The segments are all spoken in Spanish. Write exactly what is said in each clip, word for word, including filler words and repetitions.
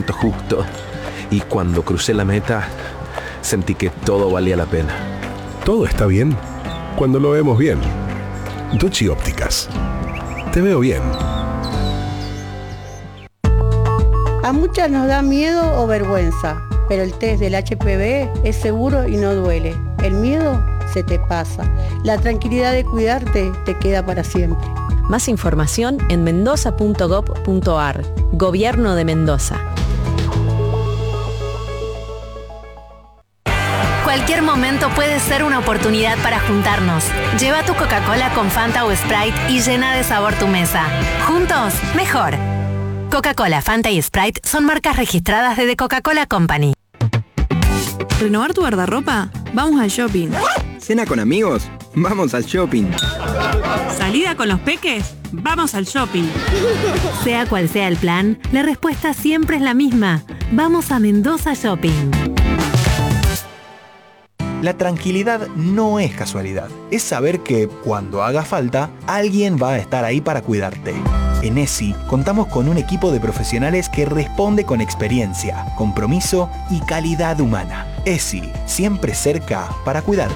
momento justo. Y cuando crucé la meta, sentí que todo valía la pena. Todo está bien cuando lo vemos bien. Ducci Ópticas. Te veo bien. A muchas nos da miedo o vergüenza, pero el test del H P V es seguro y no duele. El miedo se te pasa. La tranquilidad de cuidarte te queda para siempre. Más información en mendoza punto gob punto ar. Gobierno de Mendoza. Cualquier momento puede ser una oportunidad para juntarnos. Lleva tu Coca-Cola con Fanta o Sprite y llena de sabor tu mesa. Juntos, mejor. Coca-Cola, Fanta y Sprite son marcas registradas de The Coca-Cola Company. ¿Renovar tu guardarropa? Vamos al shopping. ¿Cena con amigos? Vamos al shopping. ¿Salida con los peques? Vamos al shopping. Sea cual sea el plan, la respuesta siempre es la misma. Vamos a Mendoza Shopping. La tranquilidad no es casualidad. Es saber que, cuando haga falta, alguien va a estar ahí para cuidarte. En E S I contamos con un equipo de profesionales que responde con experiencia, compromiso y calidad humana. E S I, siempre cerca para cuidarte.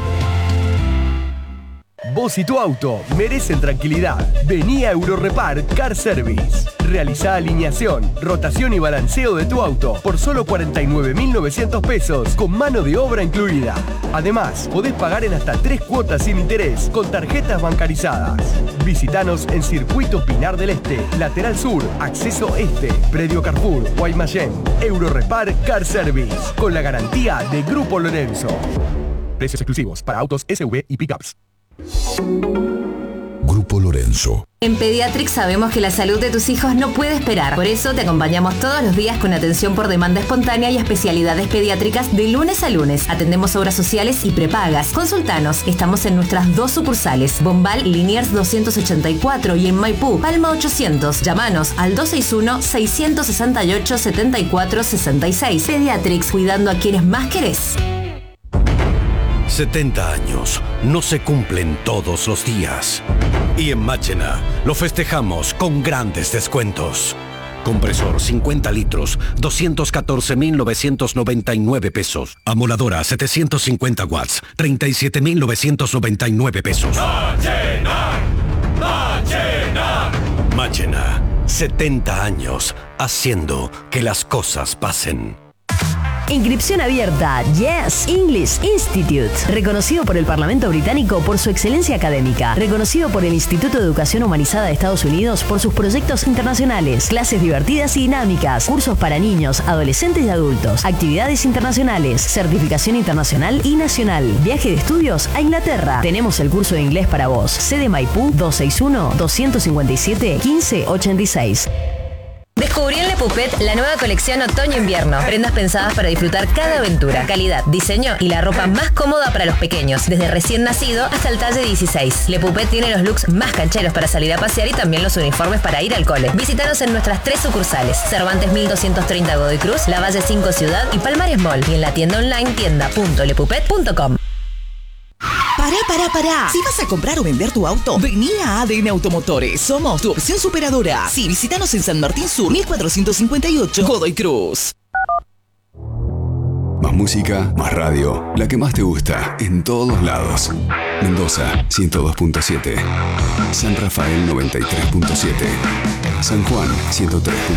Vos y tu auto merecen tranquilidad. Vení a Eurorepar Car Service. Realizá alineación, rotación y balanceo de tu auto por solo cuarenta y nueve mil novecientos pesos con mano de obra incluida. Además, podés pagar en hasta tres cuotas sin interés con tarjetas bancarizadas. Visítanos en Circuito Pinar del Este, Lateral Sur, Acceso Este, Predio Carrefour, Guaymallén. Eurorepar Car Service, con la garantía de Grupo Lorenzo. Precios exclusivos para autos S U V y pickups. Grupo Lorenzo. En Pediatrix sabemos que la salud de tus hijos no puede esperar. Por eso te acompañamos todos los días con atención por demanda espontánea y especialidades pediátricas de lunes a lunes. Atendemos obras sociales y prepagas. Consultanos. Estamos en nuestras dos sucursales, Bombal Liniers doscientos ochenta y cuatro y en Maipú, Palma ochocientos. Llámanos al dos seis uno, seis seis ocho, siete cuatro seis seis. Pediatrix, cuidando a quienes más querés. setenta años no se cumplen todos los días. Y en Máchena lo festejamos con grandes descuentos. Compresor cincuenta litros, doscientos catorce mil novecientos noventa y nueve pesos. Amoladora setecientos cincuenta watts, treinta y siete mil novecientos noventa y nueve pesos. Máchena, Máchena. Máchena, setenta años haciendo que las cosas pasen. Inscripción abierta. Yes English Institute. Reconocido por el Parlamento británico por su excelencia académica. Reconocido por el Instituto de Educación Humanizada de Estados Unidos por sus proyectos internacionales. Clases divertidas y dinámicas. Cursos para niños, adolescentes y adultos. Actividades internacionales. Certificación internacional y nacional. Viaje de estudios a Inglaterra. Tenemos el curso de inglés para vos. Sede Maipú dos seis uno, dos cinco siete, uno cinco ocho seis. Descubrí en Le Puppet la nueva colección Otoño-Invierno. Prendas pensadas para disfrutar cada aventura. Calidad, diseño y la ropa más cómoda para los pequeños, desde recién nacido hasta el talle dieciséis. Le Puppet tiene los looks más cancheros para salir a pasear y también los uniformes para ir al cole. Visítanos en nuestras tres sucursales: Cervantes mil doscientos treinta Godoy Cruz, Lavalle cinco Ciudad y Palmares Mall. Y en la tienda online tienda punto le puppet punto com. Pará, pará, pará. Si vas a comprar o vender tu auto, vení a A D N Automotores. Somos tu opción superadora. Sí, visítanos en San Martín Sur, mil cuatrocientos cincuenta y ocho, Godoy Cruz. Más música, más radio. La que más te gusta, en todos lados. Mendoza, ciento dos punto siete. San Rafael, noventa y tres punto siete. San Juan, ciento tres punto